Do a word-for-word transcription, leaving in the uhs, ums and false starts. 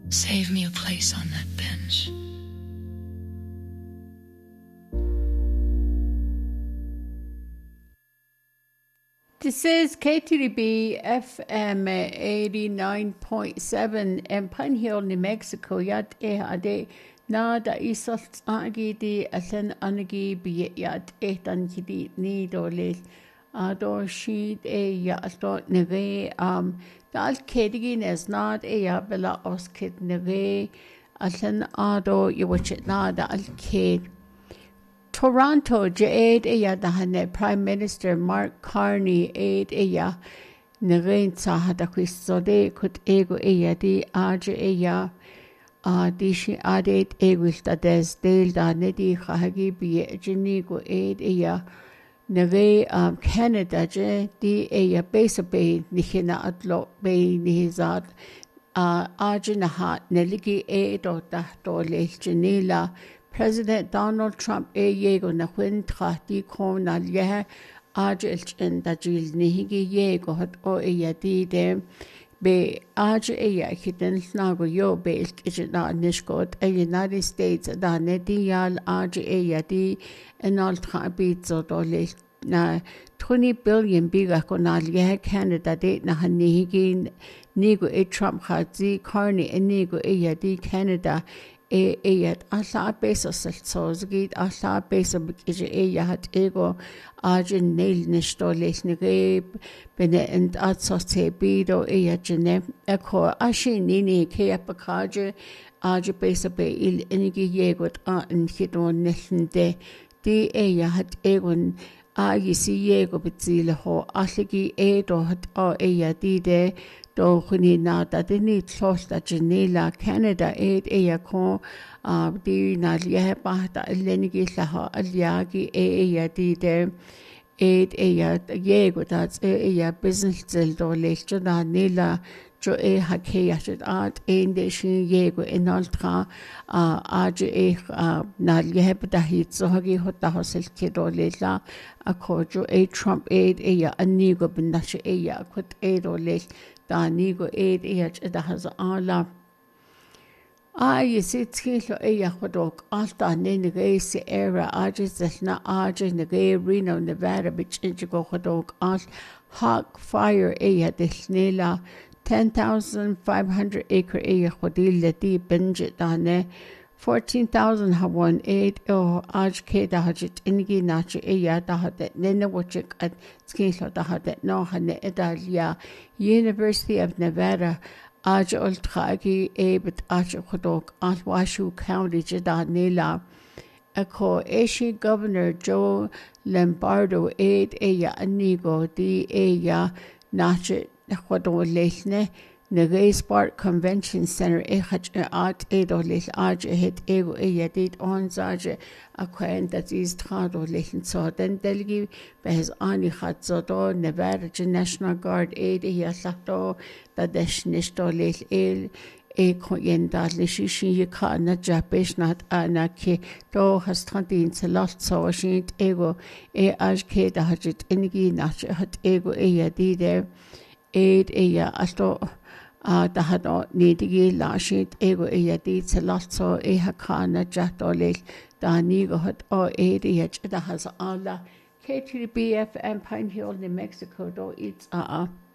Save me a place on that bench. This is K T D B F M eighty-nine point seven in Pine Hill, New Mexico. Yad e ade na da isalt agi di alen anagi bi yad e dan kidi ni do le ado sheet e ya alto neve um da al kedigi nes nad e ya bela os kid neve alen ado yewich na da al kid Toronto Jade Eya Dahane Prime Minister Mark Carney Aid Eya Narain Sahada Quistode could ego Eya di Aja Eya uh Dishi Adet Egwista Des Dale Da Nedi Hagi Be Jinigo Aid Eya Nave um Canada Je di Eya Base Bay Nihina Atlo Bay Nihizad uh Ajinahat Neligi Aid or Dahtole Janila President Donald Trump e yego na huin trahti ko na liya aj ilchen da jil nihigi yego hat o e yadi de be aj e ya hiten snago yo be ilchen na nishkot e United States da nedi yal aj e yadi enal trabi zo le na twenty billion biga ko na liya Canada de na hanihigi nigo e Trump hazi Carney e nigo e yadi Canada e eyat alla beso selzozgid alla beso bikije eyat ego ajin nail nishtoles nige bene and atsote bido eyatjene eko ashi nini ke apakaje aje beso be il enigi yegot a en hidon nelde di eyat egon agi si yego bitzile ho alligi edo hat o eyatide do khuni na da dini tlos da Genela Canada aid e ko uh di na liya pa da lenigi la ha aliagi e ya di de aid e ya yego da e ya business del do le na nila jo e ha ke ya shit art in de shin yego in ultra uh aj e na liya pa da hit so hagi hota hosel ke do le la akojo e Trump aid e ya anigo bin da e ya kut e do le da nigo aid each da has ala ay sit kilo e ya hodok alta nenige se era ajes na aje nege Reno Nevada bich go hodok al hawk fire e ya desnela ten thousand five hundred acre e ya hodil lati benje dane fourteen thousand hawan aid o aj ke da hajit ingi nachi e ya da hadet nene wachik at skilo da hadet no hane edalia University of Nevada aj ultragi e bit aj khodok al Washoe County jada nila ako eshi Governor Joe Lombardo aid e ya anigo di e ya nachi khodo lesne Nagay Spark Convention Center e hach art edo lech aj het ego e yadit on zaje akwen that is trado lechen so den delgi behes ani hat so do Nevada National Guard aid e yasato da desh nishto lech el e koyen da leshi shi ka na japesh nat ana ke do hastrantin selot so shit ego e aj ke da hajit ingi nach hat ego e yadide aid e ya asto Uh, da had nidigi lashit ego e yadi tselatso e hakana jatolil da nigo hat o edi da has ala K T B F M Pine Hill, New Mexico do it's a uh,